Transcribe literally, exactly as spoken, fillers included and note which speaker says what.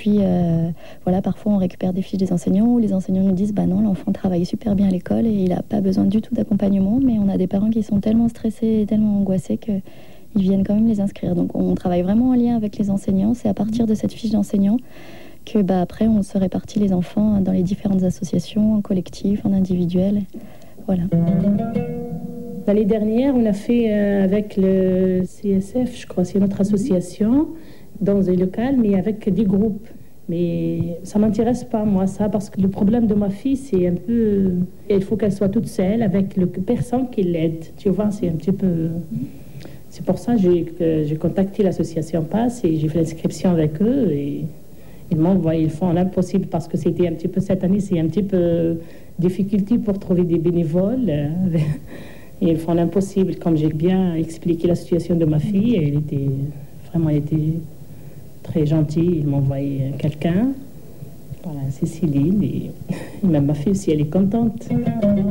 Speaker 1: puis, euh, voilà, parfois on récupère des fiches des enseignants où les enseignants nous disent « Bah non, l'enfant travaille super bien à l'école et il n'a pas besoin du tout d'accompagnement », mais on a des parents qui sont tellement stressés et tellement angoissés qu'ils viennent quand même les inscrire. Donc on travaille vraiment en lien avec les enseignants. C'est à partir de cette fiche d'enseignant que bah, après on se répartit les enfants dans les différentes associations, en collectif, en individuel. Voilà.
Speaker 2: L'année dernière, on a fait euh, avec le C S F, je crois, c'est notre association, dans un local, mais avec des groupes. Mais ça ne m'intéresse pas, moi, ça, parce que le problème de ma fille, c'est un peu... Il faut qu'elle soit toute seule, avec le... personne qui l'aide. Tu vois, c'est un petit peu... C'est pour ça que j'ai, que j'ai contacté l'association PASS et j'ai fait l'inscription avec eux. Et ils m'envoient, ils font l'impossible, parce que c'était un petit peu... Cette année, c'est un petit peu difficulté pour trouver des bénévoles. Et ils font l'impossible, comme j'ai bien expliqué la situation de ma fille. Elle était vraiment elle était très gentille. Ils m'ont envoyé quelqu'un. Voilà, c'est Céline. Et même ma fille aussi, elle est contente.